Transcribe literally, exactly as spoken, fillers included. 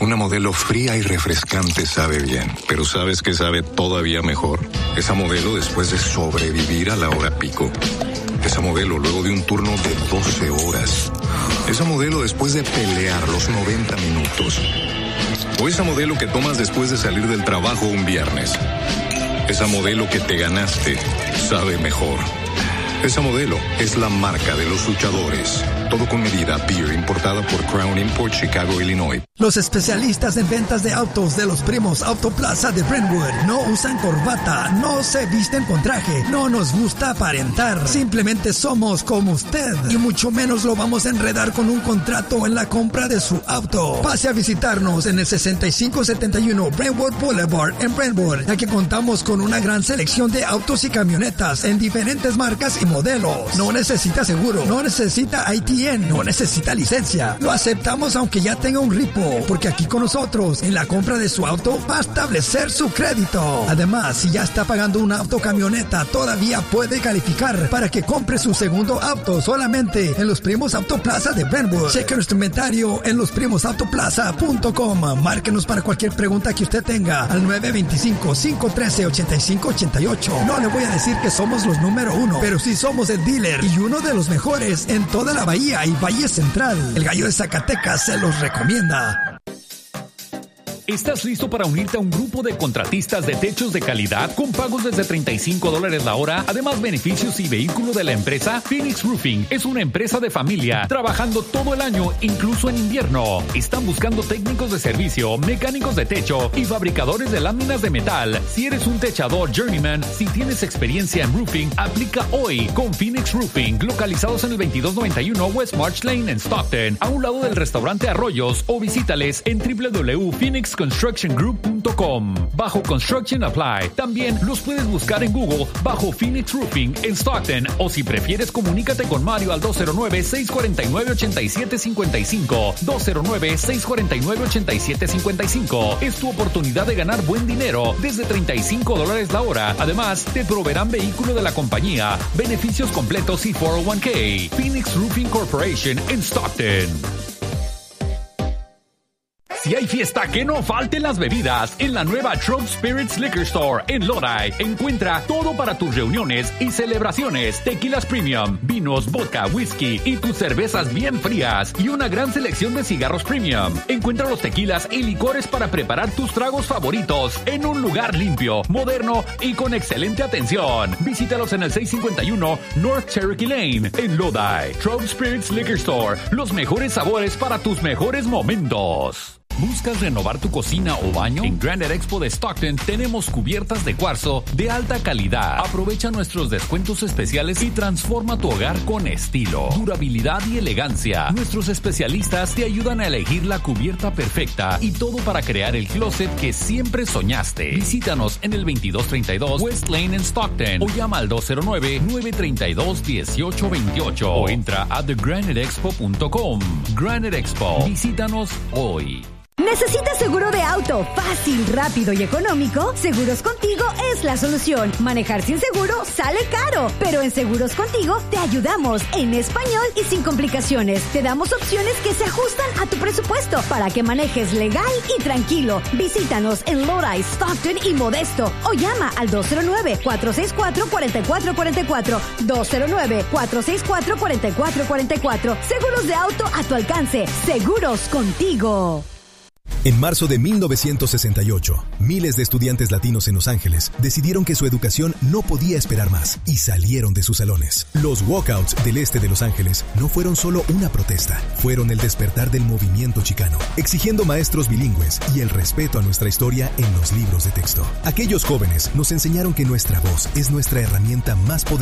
Una Modelo fría y refrescante sabe bien, pero ¿sabes qué sabe todavía mejor? Esa Modelo después de sobrevivir a la hora pico. Esa Modelo luego de un turno de doce horas. Esa Modelo después de pelear los noventa minutos. O esa Modelo que tomas después de salir del trabajo un viernes. Esa Modelo que te ganaste sabe mejor. Esa Modelo es la marca de los luchadores. Todo con medida. Beer importada por Crown Import, Chicago, Illinois. Los especialistas en ventas de autos de los primos Autoplaza de Brentwood no usan corbata, no se visten con traje, no nos gusta aparentar. Simplemente somos como usted y mucho menos lo vamos a enredar con un contrato en la compra de su auto. Pase a visitarnos en el sesenta y cinco setenta y uno Brentwood Boulevard en Brentwood, ya que contamos con una gran selección de autos y camionetas en diferentes marcas y modelos. No necesita seguro, no necesita I T N, no necesita licencia. Lo aceptamos aunque ya tenga un ripo, porque aquí con nosotros, en la compra de su auto, va a establecer su crédito. Además, si ya está pagando una autocamioneta, todavía puede calificar para que compre su segundo auto solamente en Los Primos Autoplaza de Brentwood. Cheque nuestro inventario en los primos autoplaza punto com. Márquenos para cualquier pregunta que usted tenga al nueve dos cinco, cinco uno tres, ocho cinco ocho ocho. No le voy a decir que somos los número uno, pero sí somos el dealer y uno de los mejores en toda la Bahía y Valle Central. El Gallo de Zacatecas se los recomienda. ¿Estás listo para unirte a un grupo de contratistas de techos de calidad con pagos desde treinta y cinco dólares la hora? Además, beneficios y vehículo de la empresa. Phoenix Roofing es una empresa de familia, trabajando todo el año, incluso en invierno. Están buscando técnicos de servicio, mecánicos de techo y fabricadores de láminas de metal. Si eres un techador journeyman, si tienes experiencia en roofing, aplica hoy con Phoenix Roofing, localizados en el veintidós noventa y uno West March Lane en Stockton, a un lado del restaurante Arroyos, o visítales en w w w punto phoenix construction group punto com. Bajo Construction Apply. También los puedes buscar en Google bajo Phoenix Roofing en Stockton, o si prefieres, comunícate con Mario al dos cero nueve, seis cuatro nueve, ocho siete cinco cinco. dos cero nueve, seis cuatro nueve, ocho siete cinco cinco. Es tu oportunidad de ganar buen dinero desde treinta y cinco dólares la hora. Además, te proveerán vehículo de la compañía, beneficios completos y cuatro oh uno k. Phoenix Roofing Corporation en Stockton. Si hay fiesta, que no falten las bebidas. En la nueva Trove Spirits Liquor Store en Lodi, encuentra todo para tus reuniones y celebraciones. Tequilas premium, vinos, vodka, whisky y tus cervezas bien frías. Y una gran selección de cigarros premium. Encuentra los tequilas y licores para preparar tus tragos favoritos en un lugar limpio, moderno y con excelente atención. Visítalos en el seiscientos cincuenta y uno North Cherokee Lane en Lodi. Trove Spirits Liquor Store. Los mejores sabores para tus mejores momentos. ¿Buscas renovar tu cocina o baño? En Granite Expo de Stockton tenemos cubiertas de cuarzo de alta calidad. Aprovecha nuestros descuentos especiales y transforma tu hogar con estilo, durabilidad y elegancia. Nuestros especialistas te ayudan a elegir la cubierta perfecta y todo para crear el closet que siempre soñaste. Visítanos en el veintidós treinta y dos West Lane en Stockton o llama al dos cero nueve, nueve tres dos, uno ocho dos ocho o entra a the granite expo punto com. Granite Expo. Visítanos hoy. ¿Necesitas seguro de auto fácil, rápido y económico? Seguros Contigo es la solución. Manejar sin seguro sale caro, pero en Seguros Contigo te ayudamos en español y sin complicaciones. Te damos opciones que se ajustan a tu presupuesto para que manejes legal y tranquilo. Visítanos en Lodi, Stockton y Modesto o llama al dos cero nueve, cuatro seis cuatro, cuatro cuatro cuatro cuatro, dos cero nueve, cuatro seis cuatro, cuatro cuatro cuatro cuatro. Seguros de auto a tu alcance. Seguros Contigo. En marzo de mil novecientos sesenta y ocho, miles de estudiantes latinos en Los Ángeles decidieron que su educación no podía esperar más y salieron de sus salones. Los walkouts del este de Los Ángeles no fueron solo una protesta, fueron el despertar del movimiento chicano, exigiendo maestros bilingües y el respeto a nuestra historia en los libros de texto. Aquellos jóvenes nos enseñaron que nuestra voz es nuestra herramienta más poderosa